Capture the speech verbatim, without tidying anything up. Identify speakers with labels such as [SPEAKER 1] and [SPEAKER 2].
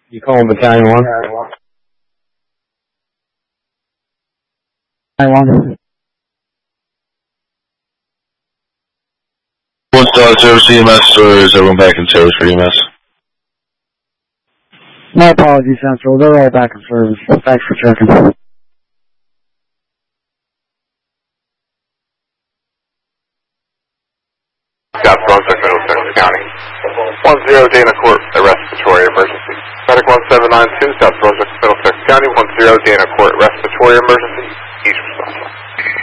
[SPEAKER 1] You call Battalion one?
[SPEAKER 2] Battalion one.
[SPEAKER 3] One star service E M S, or is everyone back in service for E M S?
[SPEAKER 2] My apologies, Central. They're all back in service. Thanks for checking.
[SPEAKER 4] Scott Brunswick, Middlesex County. one zero Dana Court, respiratory emergency. Medic one seven nine two, South Brunswick, Middlesex County. one zero Dana Court, respiratory emergency.